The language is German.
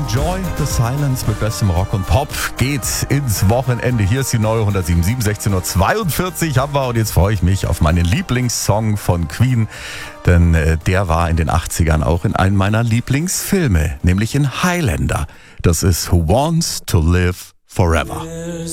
Enjoy the Silence mit bestem Rock und Pop geht's ins Wochenende. Hier ist die neue 107.7, 16.42 Uhr haben wir und jetzt freue ich mich auf meinen Lieblingssong von Queen, denn der war in den 80ern auch in einem meiner Lieblingsfilme, nämlich in Highlander. Das ist Who Wants to Live Forever.